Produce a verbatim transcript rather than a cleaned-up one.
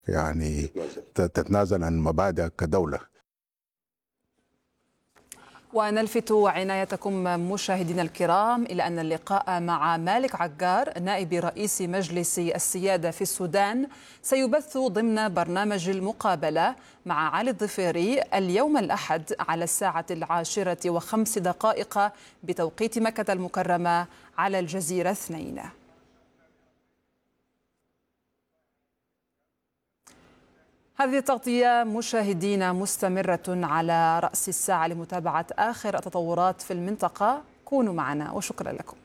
يعني تتنازل عن مبادئ كدولة. ونلفت عنايتكم مشاهدينا الكرام إلى أن اللقاء مع مالك عقار نائب رئيس مجلس السيادة في السودان سيبث ضمن برنامج المقابلة مع علي الظفيري اليوم الأحد على الساعة العاشرة وخمس دقائق بتوقيت مكة المكرمة على الجزيرة اثنين. هذه التغطية مشاهدينا مستمرة على رأس الساعة لمتابعة آخر التطورات في المنطقة. كونوا معنا وشكرا لكم.